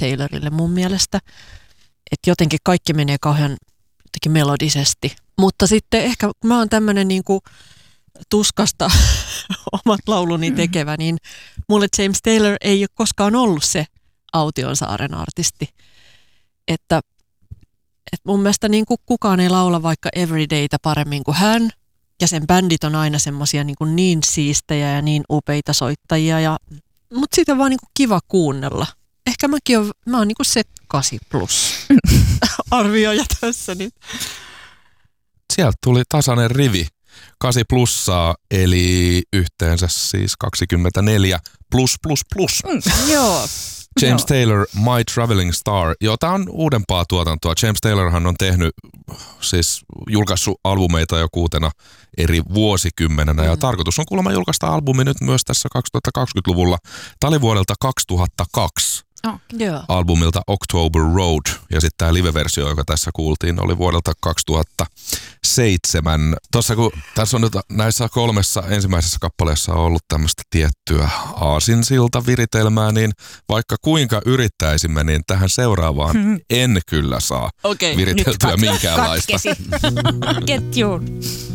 Taylorille mun mielestä. Että jotenkin kaikki menee kauhean jotenkin melodisesti. Mutta sitten ehkä kun mä oon tämmönen niinku tuskasta omat lauluni tekevä, niin mulle James Taylor ei ole koskaan ollut se Autiosaaren artisti. Että mun mielestä niin kuin kukaan ei laula vaikka Everydaytä paremmin kuin hän. Ja sen bändit on aina semmosia niin siistejä ja niin upeita soittajia. Mutta siitä on vaan niin kuin kiva kuunnella. Ehkä mä oon niin kuin se 8+ arvioija tässä nyt. Sieltä tuli tasainen rivi. 8+, eli yhteensä siis 24+++. Joo. James Taylor, My Traveling Star. Joo, tää on uudempaa tuotantoa. James Taylorhan on julkaissut albumeita jo 6 eri vuosikymmenenä. Ja tarkoitus on kuulemma julkaista albumi nyt myös tässä 2020-luvulla. Tää oli vuodelta 2002. Albumilta October Road. Ja sitten tämä live-versio, joka tässä kuultiin, oli vuodelta 2007. Tuossa kun tässä on nyt näissä 3 ensimmäisessä kappaleessa ollut tämmöistä tiettyä aasinsilta-viritelmää, niin vaikka kuinka yrittäisimme, niin tähän seuraavaan en kyllä saa viriteltyä minkäänlaista. Ketjuun.